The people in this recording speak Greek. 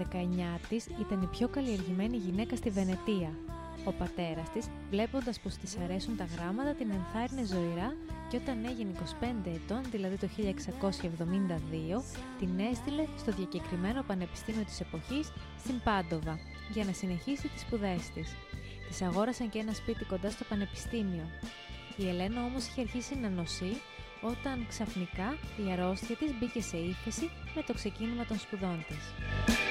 19 της ήταν η πιο καλλιεργημένη γυναίκα στη Βενετία. Ο πατέρας της, βλέποντας πως της αρέσουν τα γράμματα, την ενθάρρυνε ζωηρά και όταν έγινε 25 ετών, δηλαδή το 1672, την έστειλε στο διακεκριμένο πανεπιστήμιο της εποχής στην Πάντοβα για να συνεχίσει τις σπουδές της. Της αγόρασαν και ένα σπίτι κοντά στο πανεπιστήμιο. Η Ελένα όμως είχε αρχίσει να νοσεί όταν ξαφνικά η αρρώστια της μπήκε σε ύφεση με το ξεκίνημα των σπουδών της.